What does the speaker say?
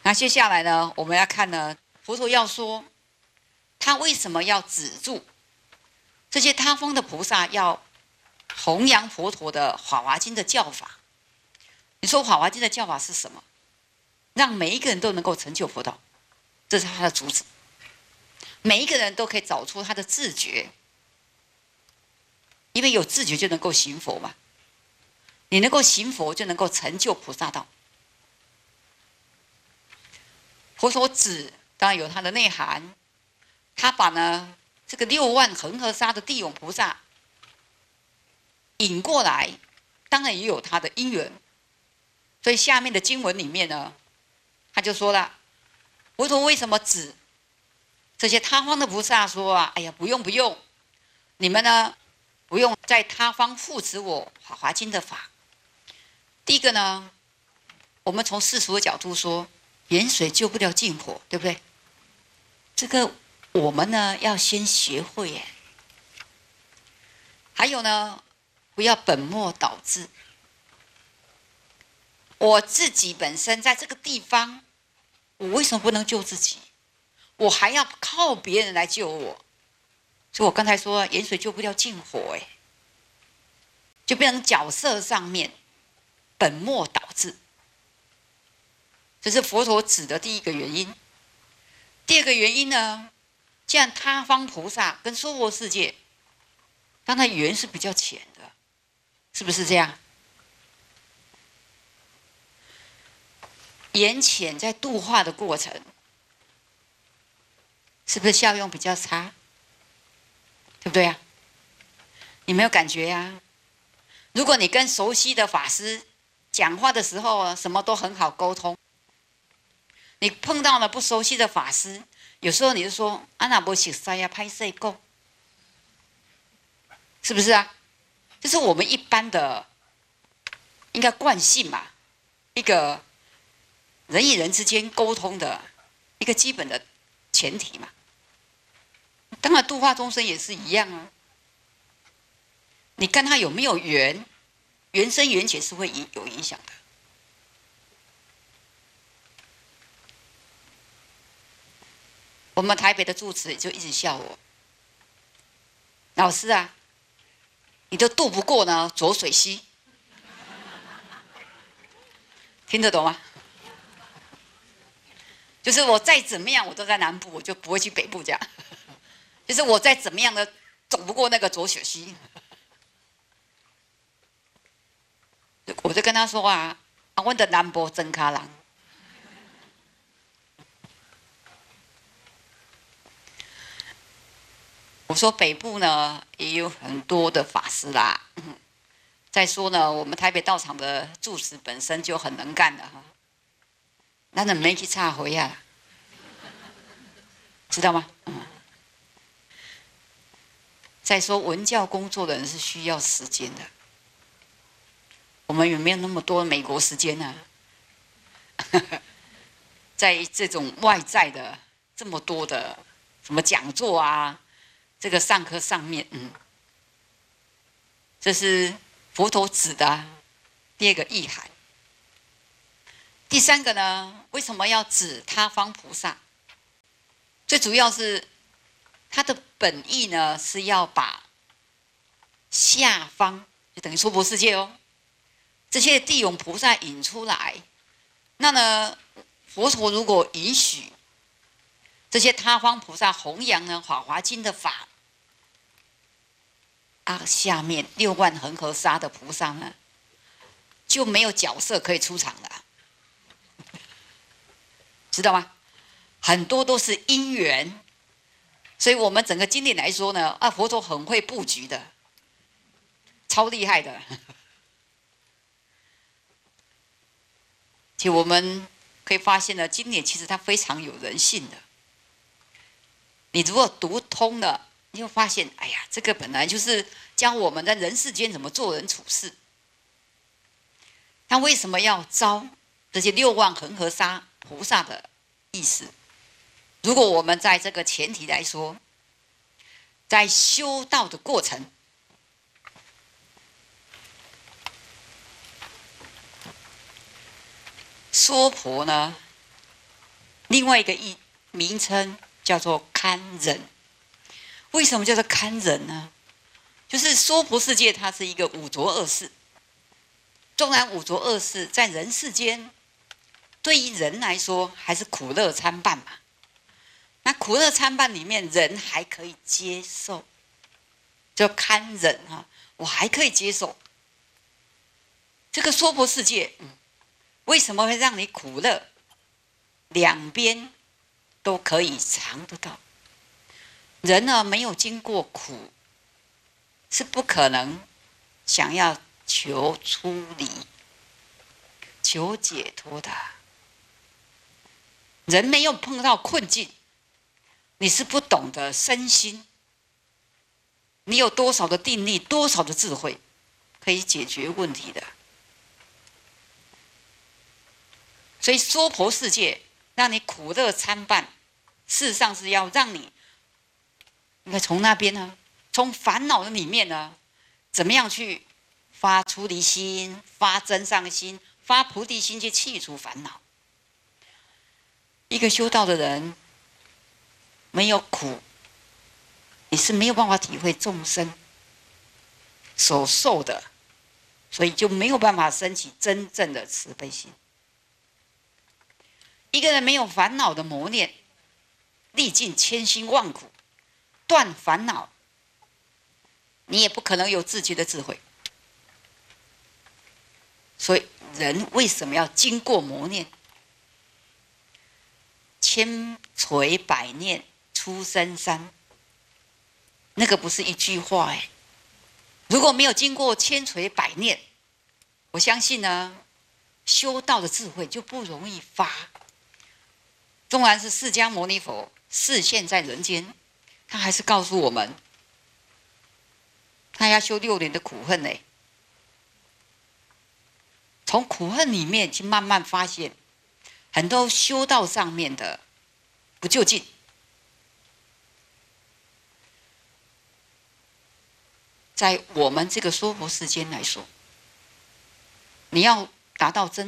那接下来呢，我们要看呢，佛陀要说，他为什么要止住这些他方的菩萨要弘扬佛陀的《法华经》的教法？你说《法华经》的教法是什么？让每一个人都能够成就佛道，这是他的主旨。每一个人都可以找出他的自觉，因为有自觉就能够行佛嘛。你能够行佛，就能够成就菩萨道。佛陀指当然有它的内涵，他把呢这个6万恒河沙的地涌菩萨引过来，当然也有他的因缘。所以下面的经文里面呢，他就说了，佛陀为什么指这些他方的菩萨说啊，哎呀，不用，你们呢不用在他方护持我《法华经》的法。第一个呢，我们从世俗的角度说，远水救不了近火，对不对？这个我们呢要先学会耶。还有呢，不要本末倒置。我自己本身在这个地方，我为什么不能救自己？我还要靠别人来救我。所以我刚才说，远水救不了近火，哎，就变成角色上面本末倒置。这是佛陀指的第一个原因。第二个原因呢，既然他方菩萨跟娑婆世界，当然缘是比较浅的，是不是这样？缘浅在度化的过程，是不是效用比较差？对不对啊？你没有感觉呀？如果你跟熟悉的法师讲话的时候，什么都很好沟通。你碰到了不熟悉的法师，有时候你就说：“阿那波西塞呀，拍摄够。”是不是啊？这是我们一般的应该惯性嘛，一个人与人之间沟通的一个基本的前提嘛。当然，度化众生也是一样啊。你跟他有没有缘，缘深缘浅是会有影响的。我们台北的住持就一直笑我，老师啊，你都渡不过呢浊水溪，听得懂吗？就是我再怎么样，我都在南部，我就不会去北部这样。就是我再怎么样的走不过那个浊水溪，我就跟他说啊，我的南部真卡郎。我说北部呢也有很多的法师啦。再说呢，我们台北道场的住持本身就很能干的哈，那能没去插回啊？知道吗？再说文教工作的人是需要时间的，我们有没有那么多美国时间呢？在这种外在的这么多的什么讲座啊，这个上课上面，这是佛陀指的第二个意涵。第三个呢，为什么要指他方菩萨？最主要是他的本意呢，是要把下方就等于娑婆世界哦，这些地涌菩萨引出来。那呢，佛陀如果允许这些他方菩萨弘扬呢《法华经》的法，下面6万恒河沙的菩萨呢，就没有角色可以出场了，知道吗？很多都是因缘，所以我们整个经典来说呢，佛陀很会布局的，超厉害的。其实我们可以发现呢，经典其实它非常有人性的。你如果读通了，你会发现，哎呀，这个本来就是教我们在人世间怎么做人处事。他为什么要招这些6万恒河沙菩萨的意思？如果我们在这个前提来说，在修道的过程，娑婆呢另外一个名称叫做堪忍。为什么叫做堪忍呢？就是娑婆世界它是一个五浊恶世，纵然五浊恶世在人世间，对于人来说还是苦乐参半嘛。那苦乐参半里面，人还可以接受，叫堪忍啊，我还可以接受。这个娑婆世界，为什么会让你苦乐？两边都可以尝得到。人呢，没有经过苦，是不可能想要求出离、求解脱的。人没有碰到困境，你是不懂得身心。你有多少的定力，多少的智慧，可以解决问题的。所以娑婆世界让你苦乐参半，事实上是要让你，应该从那边呢，从烦恼的里面呢，怎么样去发出离心、发真上心、发菩提心，去去除烦恼。一个修道的人没有苦，你是没有办法体会众生所受的，所以就没有办法升起真正的慈悲心。一个人没有烦恼的磨练，历尽千辛万苦，断烦恼，你也不可能有自己的智慧。所以人为什么要经过磨练？千锤百炼出深山，那个不是一句话哎。如果没有经过千锤百炼，我相信呢，修道的智慧就不容易发。纵然是释迦牟尼佛示现在人间，他还是告诉我们，他要修6年的苦恨呢。从苦恨里面去慢慢发现很多修道上面的不究竟。在我们这个娑婆世间来说，你要达到真